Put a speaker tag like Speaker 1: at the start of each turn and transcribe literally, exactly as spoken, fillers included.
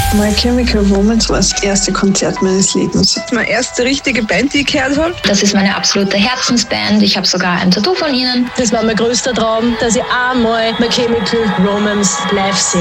Speaker 1: My Chemical Romance war das erste Konzert meines Lebens.
Speaker 2: Das ist meine erste richtige Band, die ich gehört habe.
Speaker 3: Das ist meine absolute Herzensband. Ich habe sogar ein Tattoo von ihnen.
Speaker 4: Das war mein größter Traum, dass ich einmal My Chemical Romance live sehe.